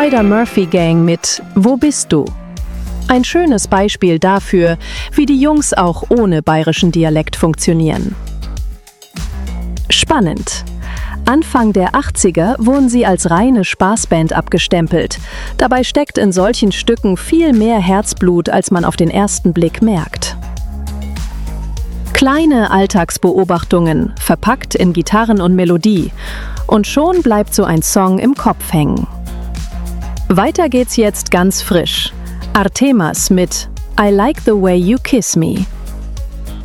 Spider-Murphy Gang mit Wo bist du? Ein schönes Beispiel dafür, wie die Jungs auch ohne bayerischen Dialekt funktionieren. Spannend. Anfang der 80er wurden sie als reine Spaßband abgestempelt. Dabei steckt in solchen Stücken viel mehr Herzblut, als man auf den ersten Blick merkt. Kleine Alltagsbeobachtungen, verpackt in Gitarren und Melodie. Und schon bleibt so ein Song im Kopf hängen. Weiter geht's jetzt ganz frisch. Artemas mit I Like the Way You Kiss Me.